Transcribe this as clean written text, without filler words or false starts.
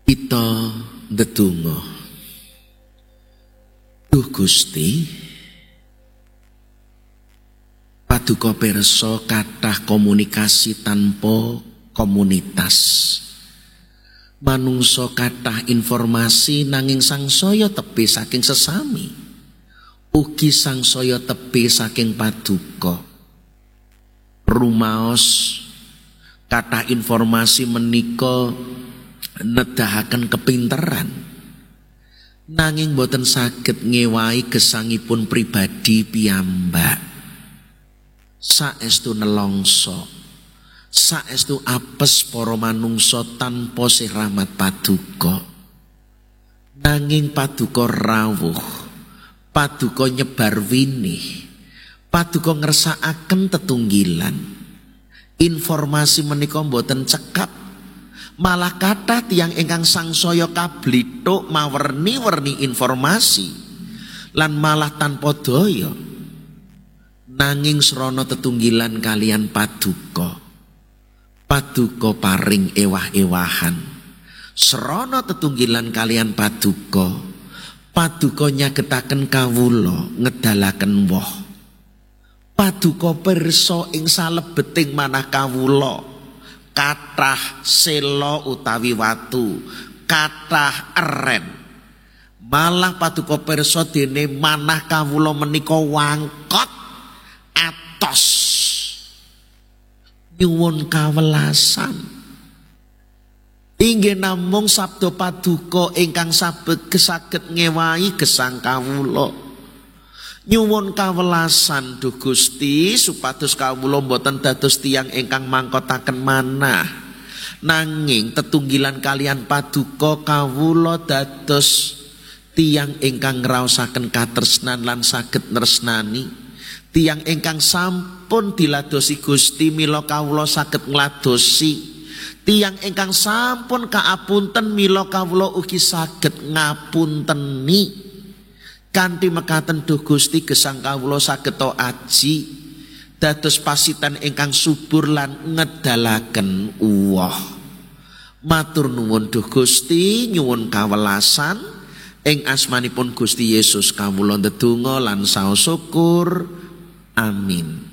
Kita ndedonga. Duh Gusti, paduka pirsa kathah komunikasi tanpa komunitas. Manungsa kathah informasi nanging sangsaya tepi saking sesami. Ugi sangsaya tepi saking paduka. Rumaos kathah informasi menika nedahaken kepinteran, nanging boten saged ngewahi gesangipun pribadi piyambak. Saestu nelongso, saestu apes para manungsa tanpa sih rahmat paduka. Nanging paduka rawuh, paduka nyebar winih, paduka ngersakaken tetunggilan. Informasi menika boten cekap, malah kathah tiyang ingkang sangsaya kablithuk mawerni-werni informasi lan malah tanpa daya. Nanging srana tetunggilan kalian paduka, paduka paring ewah-ewahan. Srana tetunggilan kalian paduka, paduka nyagetaken kawula ngedalaken woh. Paduka pirsa ing salebeting manah kawula kathah sela utawi watu, kathah eren. Malah paduka pirsa dene manah kawula menika wangkot atos. Nyuwun kawelasan. Inggih namung sabda paduka ingkang saged ngewahi gesang kawula. Nyuwun kawelasan Duh Gusti supados kawula boten dados tiyang ingkang mangkotaken manah, nanging tetunggilan kalian paduka kawula dados tiyang ingkang ngraosaken katresnan lan saged nresnani, tiyang ingkang sampun diladosi Gusti mila kawula saged ngladosi, tiyang ingkang sampun kaapunten mila kawula ugi saged ngapunteni. Kanthi mekaten Duh Gusti gesang kawula saged aji dados pasitan ingkang subur lan ngedalaken uwoh. Matur nuwun Duh Gusti, nyuwun kawelasan ing asmanipun Gusti Yesus kawula ndedonga lan saos syukur. Amin.